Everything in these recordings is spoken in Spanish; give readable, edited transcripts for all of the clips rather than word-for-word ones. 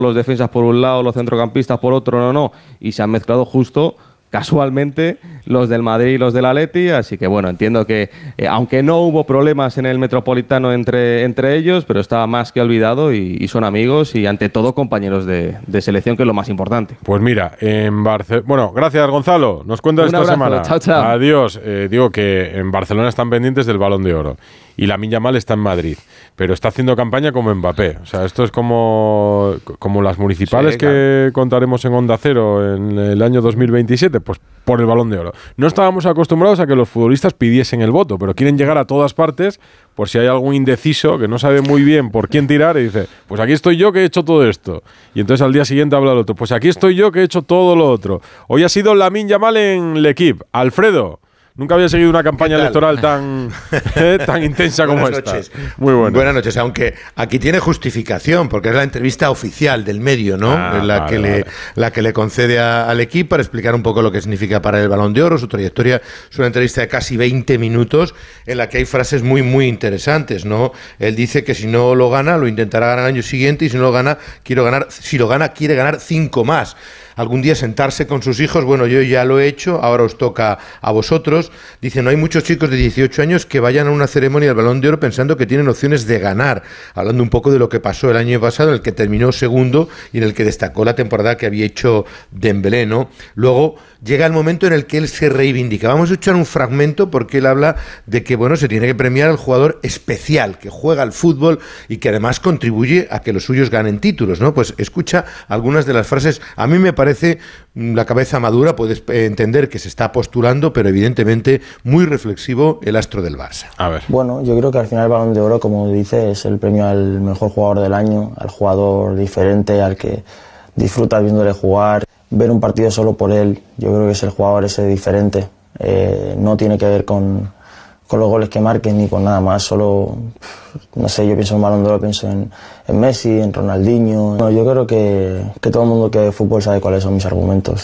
los defensas por un lado, los centrocampistas por otro, no, y se han mezclado justo, casualmente, los del Madrid y los del Atleti, así que bueno, entiendo que aunque no hubo problemas en el Metropolitano entre ellos, pero estaba más que olvidado y son amigos y ante todo compañeros de selección, que es lo más importante. Pues mira, en Barcelona... Bueno, gracias Gonzalo, nos cuentas esta semana. Chao, chao. Adiós. Digo que en Barcelona están pendientes del Balón de Oro y Lamine Yamal está en Madrid, pero está haciendo campaña como Mbappé. O sea, esto es como las municipales, sí, que contaremos en Onda Cero en el año 2027, pues por el Balón de Oro. No estábamos acostumbrados a que los futbolistas pidiesen el voto, pero quieren llegar a todas partes por si hay algún indeciso que no sabe muy bien por quién tirar y dice, pues aquí estoy yo que he hecho todo esto. Y entonces al día siguiente habla el otro, pues aquí estoy yo que he hecho todo lo otro. Hoy ha sido Lamine Yamal en L'Équipe. Alfredo, nunca había seguido una campaña electoral tan intensa como esta. Muy buena. Buenas noches, aunque aquí tiene justificación, porque es la entrevista oficial del medio, ¿no? La que le concede al equipo para explicar un poco lo que significa para el Balón de Oro, su trayectoria. Es una entrevista de casi 20 minutos en la que hay frases muy, muy interesantes, ¿no? Él dice que si no lo gana, lo intentará ganar el año siguiente, y si no lo gana, quiere ganar 5 más. Algún día sentarse con sus hijos, bueno, yo ya lo he hecho, ahora os toca a vosotros. Dice, no hay muchos chicos de 18 años que vayan a una ceremonia del Balón de Oro pensando que tienen opciones de ganar, hablando un poco de lo que pasó el año pasado, en el que terminó segundo y en el que destacó la temporada que había hecho Dembélé, ¿no? Luego llega el momento en el que él se reivindica. Vamos a escuchar un fragmento porque él habla de que, bueno, se tiene que premiar al jugador especial, que juega al fútbol y que además contribuye a que los suyos ganen títulos, ¿no? Pues escucha algunas de las frases. A mí me parece la cabeza madura, puedes entender que se está postulando, pero evidentemente muy reflexivo el astro del Barça. A ver. Bueno, yo creo que al final el Balón de Oro, como dice, es el premio al mejor jugador del año, al jugador diferente, al que disfrutas viéndole jugar, ver un partido solo por él. Yo creo que es el jugador ese diferente, no tiene que ver con los goles que marquen ni con nada más, solo, no sé, yo pienso en Balón de Oro, pienso en Messi, en Ronaldinho. Bueno, yo creo que todo el mundo que ve fútbol sabe cuáles son mis argumentos.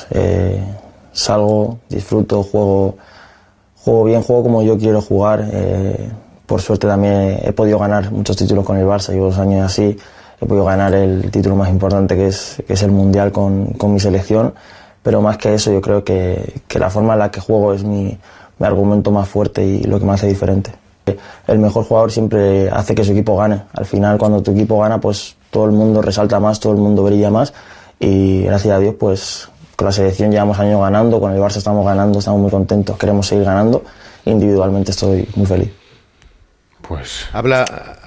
Salgo, disfruto, juego bien, juego como yo quiero jugar. Por suerte también he podido ganar muchos títulos con el Barça, llevo 2 años así, he podido ganar el título más importante que es el Mundial con mi selección, pero más que eso yo creo que la forma en la que juego es mi argumento más fuerte y lo que me hace diferente. El mejor jugador siempre hace que su equipo gane. Al final, cuando tu equipo gana, pues todo el mundo resalta más, todo el mundo brilla más, y gracias a Dios, pues con la selección llevamos años ganando, con el Barça estamos ganando, estamos muy contentos, queremos seguir ganando. Individualmente estoy muy feliz. Pues habla,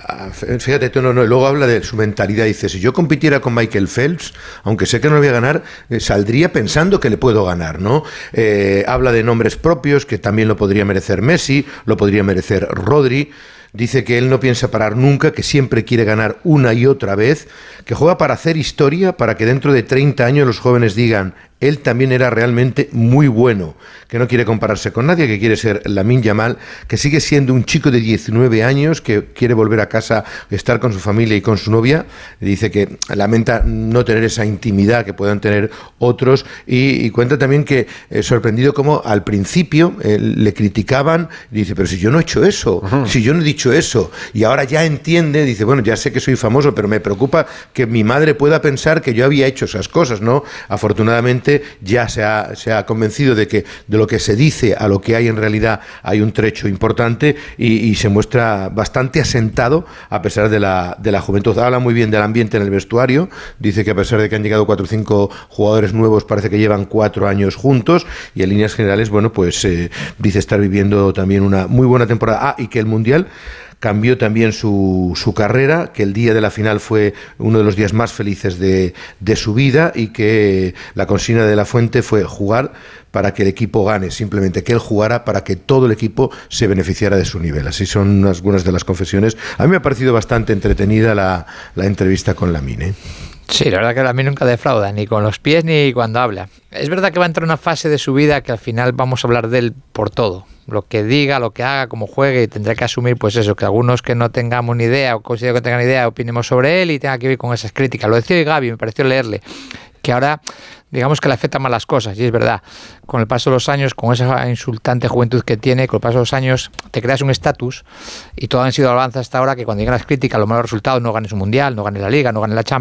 fíjate tú, luego habla de su mentalidad, dice, si yo compitiera con Michael Phelps, aunque sé que no lo voy a ganar, saldría pensando que le puedo ganar, ¿no? Habla de nombres propios, que también lo podría merecer Messi, lo podría merecer Rodri. Dice que él no piensa parar nunca, que siempre quiere ganar una y otra vez, que juega para hacer historia, para que dentro de 30 años los jóvenes digan, él también era realmente muy bueno, que no quiere compararse con nadie, que quiere ser Lamine Yamal, que sigue siendo un chico de 19 años, que quiere volver a casa, estar con su familia y con su novia. Dice que lamenta no tener esa intimidad que puedan tener otros, y cuenta también que, sorprendido como al principio le criticaban, dice, pero si yo no he hecho eso, si yo no he dicho eso, y ahora ya entiende, dice, bueno, ya sé que soy famoso, pero me preocupa que mi madre pueda pensar que yo había hecho esas cosas, ¿no? Afortunadamente ya se ha convencido de lo que se dice a lo que hay en realidad hay un trecho importante, y se muestra bastante asentado a pesar de la juventud. Habla muy bien del ambiente en el vestuario, dice que a pesar de que han llegado 4 o 5 jugadores nuevos, parece que llevan 4 años juntos, y en líneas generales, bueno, pues dice estar viviendo también una muy buena temporada. Y que el Mundial cambió también su carrera, que el día de la final fue uno de los días más felices de su vida, y que la consigna de La Fuente fue jugar para que el equipo gane, simplemente que él jugara para que todo el equipo se beneficiara de su nivel. Así son algunas de las confesiones. A mí me ha parecido bastante entretenida la entrevista con Lamine. Sí, la verdad que Lamine nunca defrauda, ni con los pies ni cuando habla. Es verdad que va a entrar en una fase de su vida que al final vamos a hablar de él por todo. Lo que diga, lo que haga, cómo juegue, y tendrá que asumir, pues eso, que algunos que no tengamos ni idea o considero que tengan idea opinemos sobre él y tenga que ver con esas críticas. Lo decía hoy Gaby, me pareció leerle, que ahora digamos que le afectan más las cosas, y es verdad, con el paso de los años, con esa insultante juventud que tiene, con el paso de los años te creas un estatus, y todo han sido alabanzas hasta ahora, que cuando llegan las críticas, los malos resultados, no ganes un Mundial, no ganes la Liga, no ganes la Champions,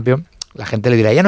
la gente le dirá, ya no